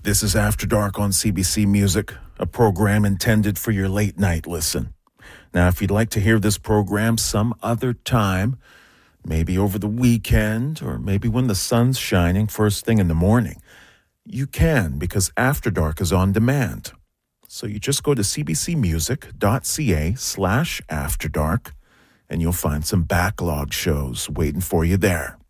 This is After Dark on CBC Music, a program intended for your late night listen. Now, if you'd like to hear this program some other time, maybe over the weekend, or maybe when the sun's shining first thing in the morning, you can, because After Dark is on demand. So you just go to cbcmusic.ca/afterdark, and you'll find some backlog shows waiting for you there.